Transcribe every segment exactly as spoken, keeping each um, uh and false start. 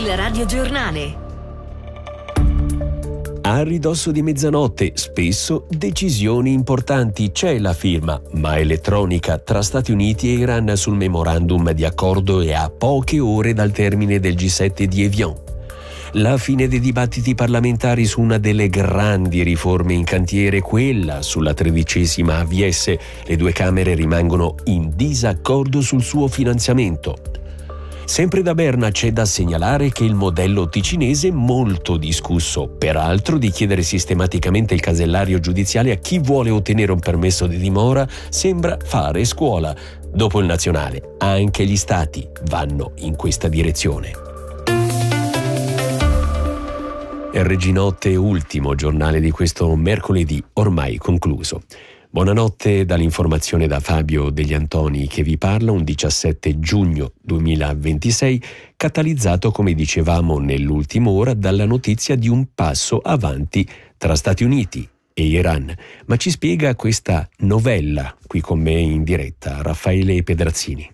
Il radiogiornale. A ridosso di mezzanotte, spesso decisioni importanti. C'è la firma, ma elettronica, tra Stati Uniti e Iran sul memorandum di accordo e a poche ore dal termine del G sette di Evian. La fine dei dibattiti parlamentari su una delle grandi riforme in cantiere, quella sulla tredicesima A V S. Le due Camere rimangono in disaccordo sul suo finanziamento. Sempre da Berna c'è da segnalare che il modello ticinese, molto discusso, peraltro di chiedere sistematicamente il casellario giudiziale a chi vuole ottenere un permesso di dimora, sembra fare scuola. Dopo il nazionale, anche gli stati vanno in questa direzione. Il Reginotte, ultimo giornale di questo mercoledì ormai concluso. Buonanotte dall'informazione da Fabio Degli Antoni che vi parla, un diciassette giugno duemilaventisei, catalizzato, come dicevamo nell'ultima ora, dalla notizia di un passo avanti tra Stati Uniti e Iran. Ma ci spiega questa novella, qui con me in diretta, Raffaele Pedrazzini.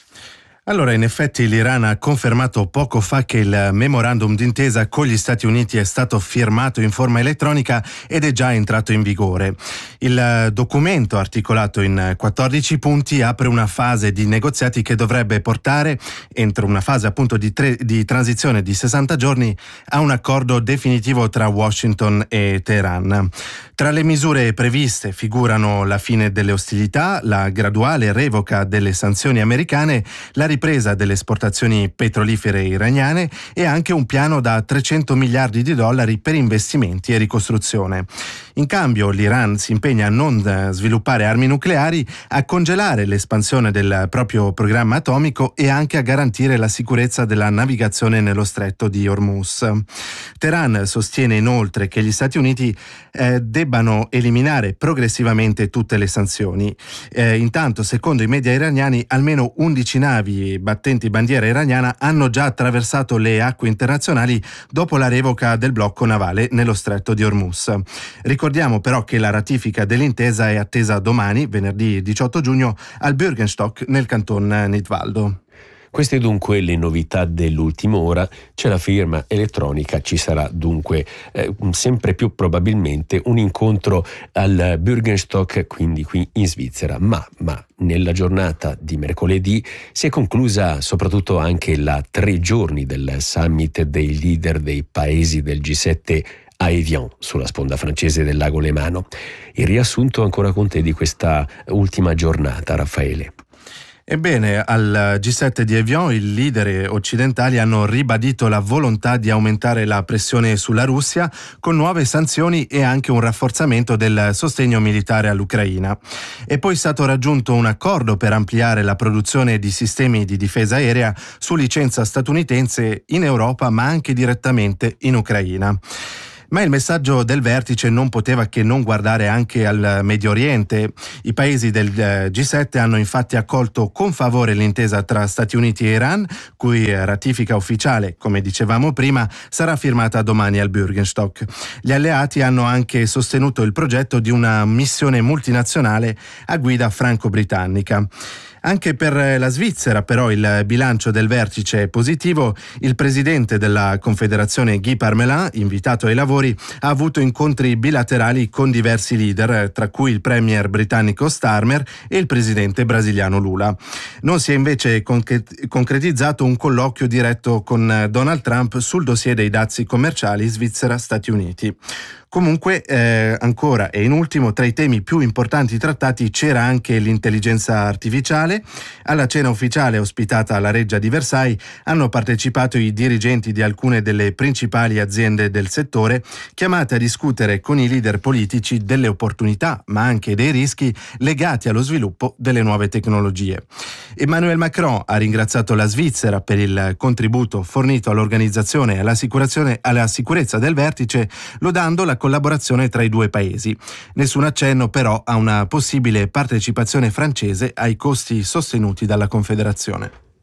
Allora, in effetti l'Iran ha confermato poco fa che il memorandum d'intesa con gli Stati Uniti è stato firmato in forma elettronica ed è già entrato in vigore. Il documento, articolato in quattordici punti, apre una fase di negoziati che dovrebbe portare, entro una fase appunto di, tre, di transizione di sessanta giorni, a un accordo definitivo tra Washington e Teheran. Tra le misure previste figurano la fine delle ostilità, la graduale revoca delle sanzioni americane, la ripresa delle esportazioni petrolifere iraniane e anche un piano da trecento miliardi di dollari per investimenti e ricostruzione. In cambio, l'Iran si impegna a non sviluppare armi nucleari, a congelare l'espansione del proprio programma atomico e anche a garantire la sicurezza della navigazione nello stretto di Hormuz. Teheran sostiene inoltre che gli Stati Uniti eh, debbano eliminare progressivamente tutte le sanzioni. Eh, intanto, secondo i media iraniani, almeno undici navi battenti bandiera iraniana hanno già attraversato le acque internazionali dopo la revoca del blocco navale nello stretto di Hormuz. Ricordiamo però che la ratifica dell'intesa è attesa domani, venerdì diciotto giugno, al Bürgenstock nel canton Nidwaldo. Queste dunque le novità dell'ultima ora. C'è la firma elettronica, ci sarà dunque eh, sempre più probabilmente un incontro al Bürgenstock, quindi qui in Svizzera. Ma, ma nella giornata di mercoledì si è conclusa soprattutto anche la tre giorni del summit dei leader dei paesi del G sette a Evian, sulla sponda francese del lago Lemano. Il riassunto ancora con te di questa ultima giornata, Raffaele. Ebbene, al G sette di Evian i leader occidentali hanno ribadito la volontà di aumentare la pressione sulla Russia con nuove sanzioni e anche un rafforzamento del sostegno militare all'Ucraina. È poi stato raggiunto un accordo per ampliare la produzione di sistemi di difesa aerea su licenza statunitense in Europa, ma anche direttamente in Ucraina. Ma il messaggio del vertice non poteva che non guardare anche al Medio Oriente. I paesi del G sette hanno infatti accolto con favore l'intesa tra Stati Uniti e Iran, cui ratifica ufficiale, come dicevamo prima, sarà firmata domani al Bürgenstock. Gli alleati hanno anche sostenuto il progetto di una missione multinazionale a guida franco-britannica. Anche per la Svizzera però il bilancio del vertice è positivo. Il presidente della Confederazione Guy Parmelin, invitato ai lavori, ha avuto incontri bilaterali con diversi leader, tra cui il premier britannico Starmer e il presidente brasiliano Lula. Non si è invece concretizzato un colloquio diretto con Donald Trump sul dossier dei dazi commerciali Svizzera-Stati Uniti. Comunque, eh, ancora e in ultimo, tra i temi più importanti trattati c'era anche l'intelligenza artificiale. Alla cena ufficiale ospitata alla Reggia di Versailles hanno partecipato i dirigenti di alcune delle principali aziende del settore, chiamate a discutere con i leader politici delle opportunità, ma anche dei rischi legati allo sviluppo delle nuove tecnologie. Emmanuel Macron ha ringraziato la Svizzera per il contributo fornito all'organizzazione e all'assicurazione alla sicurezza del vertice, lodando la collaborazione tra i due paesi. Nessun accenno però a una possibile partecipazione francese ai costi sostenuti dalla Confederazione.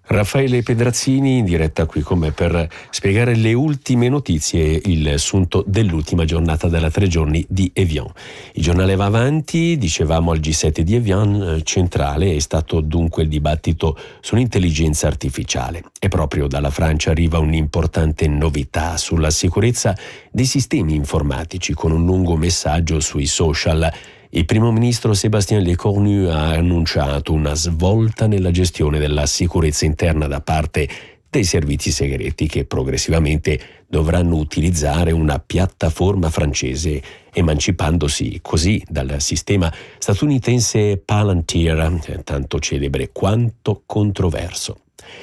Raffaele Pedrazzini in diretta qui con me per spiegare le ultime notizie, il sunto dell'ultima giornata della tre giorni di Evian. Il giornale va avanti, dicevamo al G sette di Evian, centrale è stato dunque il dibattito sull'intelligenza artificiale e proprio dalla Francia arriva un'importante novità sulla sicurezza dei sistemi informatici con un lungo messaggio sui social. Il primo ministro Sébastien Lecornu ha annunciato una svolta nella gestione della sicurezza interna da parte dei servizi segreti che progressivamente dovranno utilizzare una piattaforma francese, emancipandosi così dal sistema statunitense Palantir, tanto celebre quanto controverso.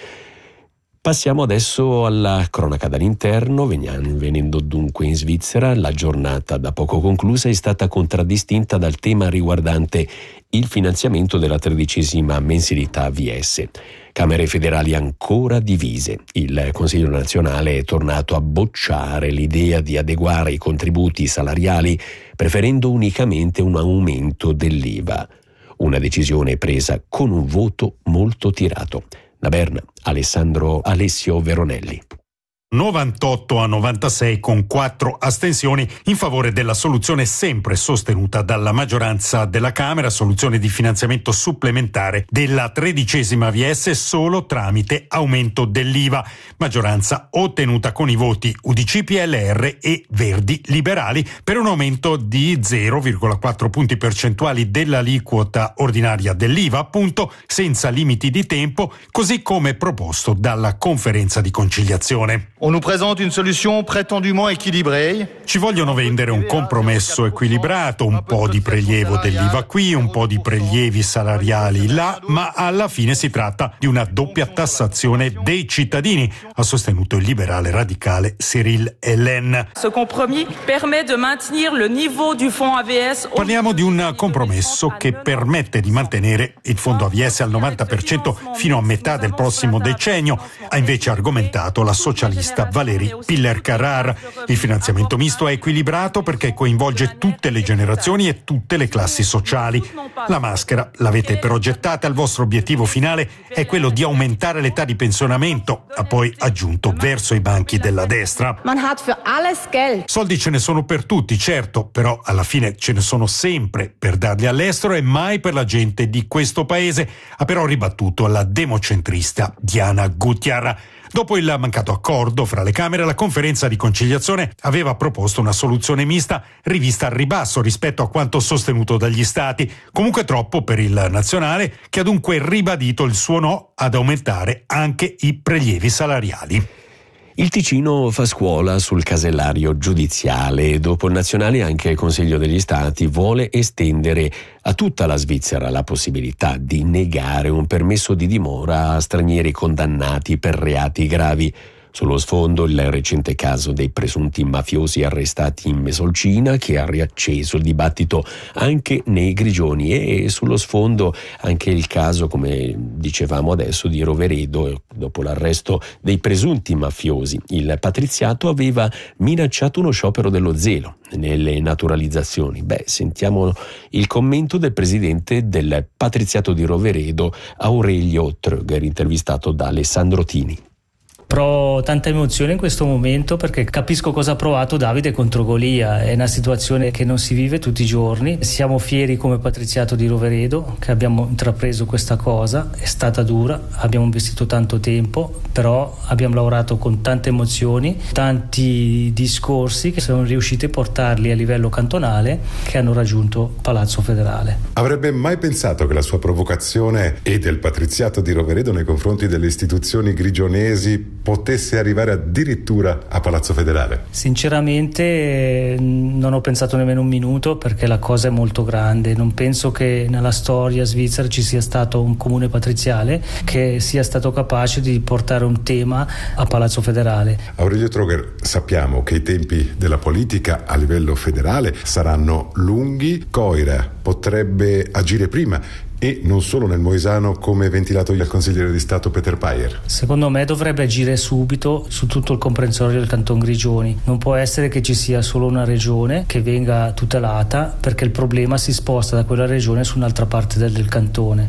Passiamo adesso alla cronaca dall'interno, venendo dunque in Svizzera. La giornata da poco conclusa è stata contraddistinta dal tema riguardante il finanziamento della tredicesima mensilità V S. Camere federali ancora divise. Il Consiglio nazionale è tornato a bocciare l'idea di adeguare i contributi salariali, preferendo unicamente un aumento dell'I V A. Una decisione presa con un voto molto tirato. Da Berna, Alessandro Alessio Veronelli. novantotto a novantasei con quattro astensioni in favore della soluzione sempre sostenuta dalla maggioranza della Camera, soluzione di finanziamento supplementare della tredicesima V S solo tramite aumento dell'I V A, maggioranza ottenuta con i voti U D C P L R e Verdi Liberali per un aumento di zero virgola quattro punti percentuali dell'aliquota ordinaria dell'I V A, appunto senza limiti di tempo, così come proposto dalla conferenza di conciliazione. On nous présente une solution prétendument équilibrée. Ci vogliono vendere un compromesso equilibrato, un po' di prelievo dell'I V A qui, un po' di prelievi salariali là, ma alla fine si tratta di una doppia tassazione dei cittadini, ha sostenuto il liberale radicale Cyril Hélène. Ce compromis permet de maintenir le niveau du fonds A V S. Parliamo di un compromesso che permette di mantenere il fondo A V S al novanta per cento fino a metà del prossimo decennio, ha invece argomentato la socialista Valérie Piller-Carrar. Il finanziamento misto è equilibrato perché coinvolge tutte le generazioni e tutte le classi sociali. La maschera l'avete però gettata, il vostro obiettivo finale è quello di aumentare l'età di pensionamento, ha poi aggiunto verso i banchi della destra. Man hat für alles Geld. Soldi ce ne sono per tutti, certo, però alla fine ce ne sono sempre per darli all'estero e mai per la gente di questo paese, ha però ribattuto la democentrista Diana Gutjahr. Dopo il mancato accordo fra le Camere, la conferenza di conciliazione aveva proposto una soluzione mista rivista al ribasso rispetto a quanto sostenuto dagli Stati, comunque troppo per il nazionale, che ha dunque ribadito il suo no ad aumentare anche i prelievi salariali. Il Ticino fa scuola sul casellario giudiziale. Dopo il nazionale anche il Consiglio degli Stati vuole estendere a tutta la Svizzera la possibilità di negare un permesso di dimora a stranieri condannati per reati gravi. Sullo sfondo il recente caso dei presunti mafiosi arrestati in Mesolcina, che ha riacceso il dibattito anche nei Grigioni, e sullo sfondo anche il caso, come dicevamo adesso, di Roveredo. Dopo l'arresto dei presunti mafiosi, il patriziato aveva minacciato uno sciopero dello zelo nelle naturalizzazioni. Beh, sentiamo il commento del presidente del patriziato di Roveredo, Aurelio Tröger, intervistato da Alessandro Tini. Provo tanta emozione in questo momento perché capisco cosa ha provato Davide contro Golia. È una situazione che non si vive tutti i giorni. Siamo fieri come patriziato di Roveredo che abbiamo intrapreso questa cosa. È stata dura, abbiamo investito tanto tempo, però abbiamo lavorato con tante emozioni, tanti discorsi che siamo riusciti a portarli a livello cantonale, che hanno raggiunto Palazzo Federale. Avrebbe mai pensato che la sua provocazione e del patriziato di Roveredo nei confronti delle istituzioni grigionesi potesse arrivare addirittura a Palazzo Federale? Sinceramente non ho pensato nemmeno un minuto, perché la cosa è molto grande. Non penso che nella storia svizzera ci sia stato un comune patriziale che sia stato capace di portare un tema a Palazzo Federale. Aurelio Tröger, sappiamo che i tempi della politica a livello federale saranno lunghi. Coira potrebbe agire prima e non solo nel Moisano, come ventilato dal consigliere di Stato Peter Payer. Secondo me dovrebbe agire subito su tutto il comprensorio del Canton Grigioni. Non può essere che ci sia solo una regione che venga tutelata, perché il problema si sposta da quella regione su un'altra parte del, del cantone.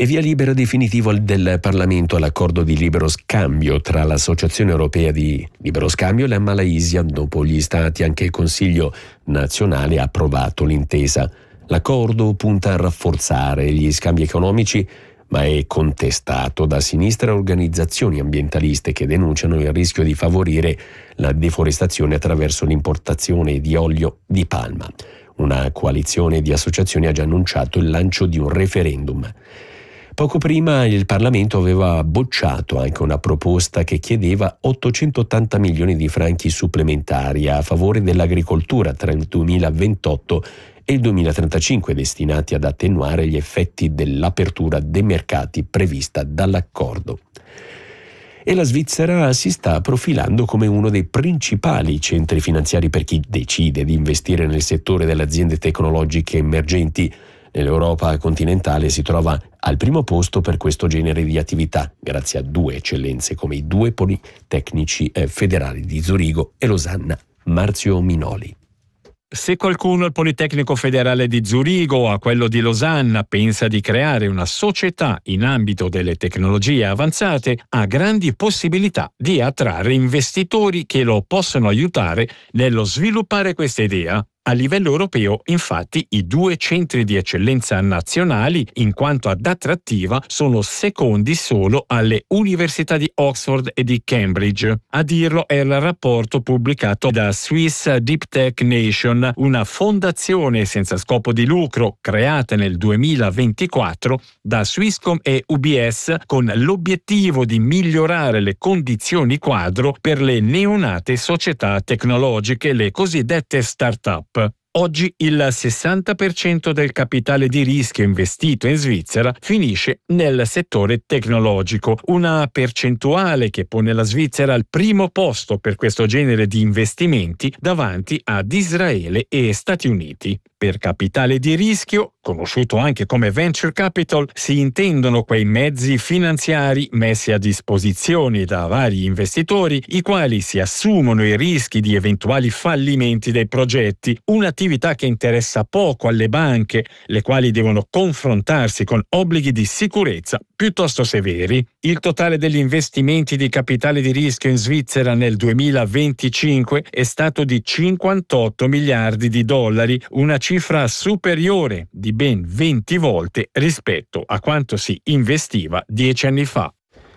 E via libera definitivo del Parlamento all'accordo di libero scambio tra l'Associazione Europea di Libero Scambio e la Malaysia. Dopo gli Stati, anche il Consiglio nazionale ha approvato l'intesa. L'accordo punta a rafforzare gli scambi economici, ma è contestato da sinistra e organizzazioni ambientaliste che denunciano il rischio di favorire la deforestazione attraverso l'importazione di olio di palma. Una coalizione di associazioni ha già annunciato il lancio di un referendum. Poco prima il Parlamento aveva bocciato anche una proposta che chiedeva ottocentottanta milioni di franchi supplementari a favore dell'agricoltura tra il duemilaventotto e il duemilatrentacinque, destinati ad attenuare gli effetti dell'apertura dei mercati prevista dall'accordo. E la Svizzera si sta profilando come uno dei principali centri finanziari per chi decide di investire nel settore delle aziende tecnologiche emergenti. Nell'Europa continentale si trova al primo posto per questo genere di attività, grazie a due eccellenze come i due politecnici federali di Zurigo e Losanna. Marzio Minoli. Se qualcuno al Politecnico Federale di Zurigo o a quello di Losanna pensa di creare una società in ambito delle tecnologie avanzate, ha grandi possibilità di attrarre investitori che lo possono aiutare nello sviluppare questa idea. A livello europeo, infatti, i due centri di eccellenza nazionali, in quanto ad attrattiva, sono secondi solo alle università di Oxford e di Cambridge. A dirlo è il rapporto pubblicato da Swiss Deep Tech Nation, una fondazione senza scopo di lucro creata nel duemilaventiquattro da Swisscom e U B S con l'obiettivo di migliorare le condizioni quadro per le neonate società tecnologiche, le cosiddette start-up. Oggi il sessanta per cento del capitale di rischio investito in Svizzera finisce nel settore tecnologico, una percentuale che pone la Svizzera al primo posto per questo genere di investimenti davanti ad Israele e Stati Uniti. Per capitale di rischio, conosciuto anche come venture capital, si intendono quei mezzi finanziari messi a disposizione da vari investitori, i quali si assumono i rischi di eventuali fallimenti dei progetti, un'attività che interessa poco alle banche, le quali devono confrontarsi con obblighi di sicurezza piuttosto severi. Il totale degli investimenti di capitale di rischio in Svizzera nel duemilaventicinque è stato di cinquantotto miliardi di dollari, una cifra superiore di ben venti volte rispetto a quanto si investiva dieci anni fa.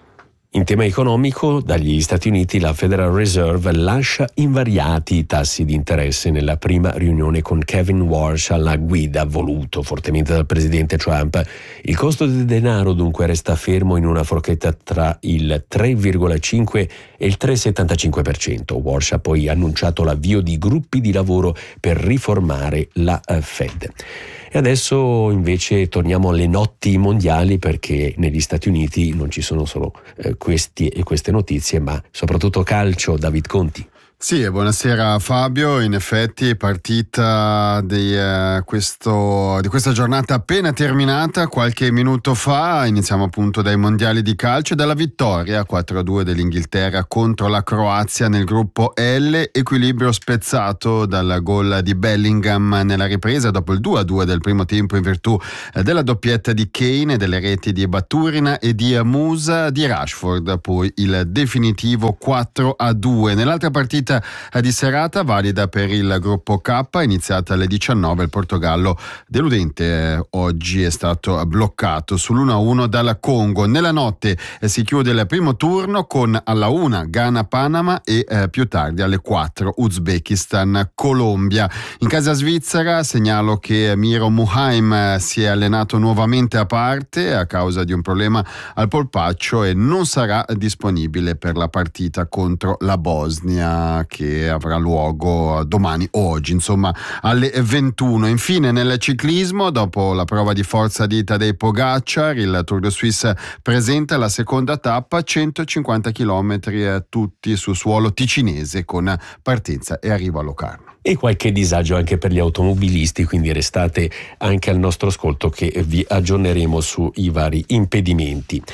In tema economico, dagli Stati Uniti la Federal Reserve lascia invariati i tassi di interesse nella prima riunione con Kevin Warsh alla guida, voluto fortemente dal presidente Trump. Il costo del denaro dunque resta fermo in una forchetta tra il tre virgola cinque e il tre virgola settantacinque per cento. Warsh ha poi annunciato l'avvio di gruppi di lavoro per riformare la Fed. E adesso invece torniamo alle notti mondiali, perché negli Stati Uniti non ci sono solo eh, questi, queste notizie, ma soprattutto calcio. David Conti. Sì, buonasera Fabio. In effetti partita di, eh, questo, di questa giornata appena terminata qualche minuto fa. Iniziamo appunto dai mondiali di calcio e dalla vittoria quattro a due dell'Inghilterra contro la Croazia nel gruppo L, equilibrio spezzato dal gol di Bellingham nella ripresa dopo il due a due del primo tempo in virtù eh, della doppietta di Kane e delle reti di Baturina e di Musa, di Rashford, poi il definitivo quattro a due. Nell'altra partita di serata valida per il gruppo K, iniziata alle diciannove, il Portogallo deludente eh, oggi è stato bloccato sull'uno a uno dalla Congo. Nella notte eh, si chiude il primo turno con alla una Ghana-Panama e eh, più tardi alle quattro Uzbekistan-Colombia. In casa svizzera segnalo che Miro Muheim si è allenato nuovamente a parte a causa di un problema al polpaccio e non sarà disponibile per la partita contro la Bosnia, che avrà luogo domani o oggi, insomma alle ventuno. Infine nel ciclismo, dopo la prova di forza di Tadej Pogacar, il Tour de Suisse presenta la seconda tappa, centocinquanta chilometri eh, tutti su suolo ticinese con partenza e arrivo a Locarno. E qualche disagio anche per gli automobilisti, quindi restate anche al nostro ascolto che vi aggiorneremo sui vari impedimenti.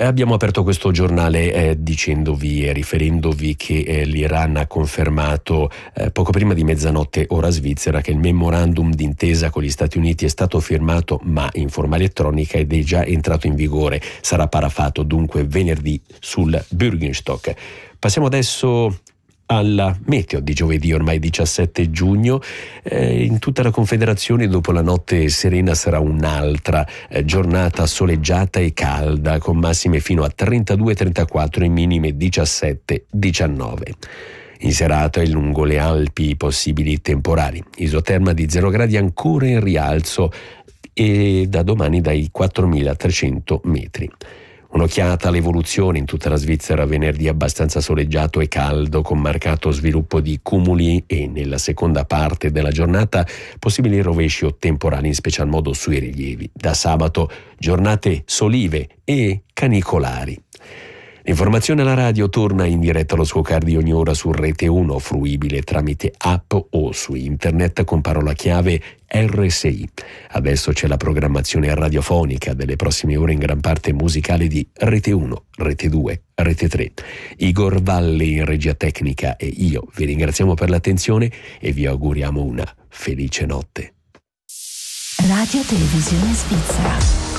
Eh, abbiamo aperto questo giornale eh, dicendovi e riferendovi che eh, l'Iran ha confermato eh, poco prima di mezzanotte ora svizzera che il memorandum d'intesa con gli Stati Uniti è stato firmato ma in forma elettronica ed è già entrato in vigore. Sarà parafato dunque venerdì sul Bürgenstock. Passiamo adesso alla meteo di giovedì, ormai diciassette giugno. Eh, in tutta la Confederazione dopo la notte serena sarà un'altra eh, giornata soleggiata e calda, con massime fino a trentadue trentaquattro e minime diciassette diciannove. In serata e lungo le Alpi possibili temporali, isoterma di zero gradi ancora in rialzo e da domani dai quattromilatrecento metri. Un'occhiata all'evoluzione in tutta la Svizzera, venerdì abbastanza soleggiato e caldo con marcato sviluppo di cumuli e nella seconda parte della giornata possibili rovesci o temporali in special modo sui rilievi. Da sabato giornate solive e canicolari. L'informazione alla radio torna in diretta allo suo car di ogni ora su Rete uno, fruibile tramite app o su internet con parola chiave R S I. Adesso c'è la programmazione radiofonica delle prossime ore in gran parte musicale di Rete uno, Rete due, Rete tre. Igor Valli in regia tecnica e io vi ringraziamo per l'attenzione e vi auguriamo una felice notte. Radio Televisione Svizzera.